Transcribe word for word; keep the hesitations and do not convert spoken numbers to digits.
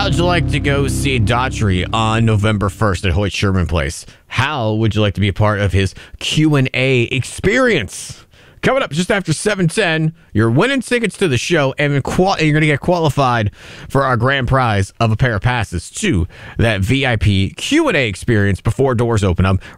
How'd you like to go see Daughtry on November first at Hoyt Sherman Place? How would you like to be a part of his Q and A experience? Coming up just after seven ten, you're winning tickets to the show, and qual- you're going to get qualified for our grand prize of a pair of passes to that V I P Q and A experience before doors open up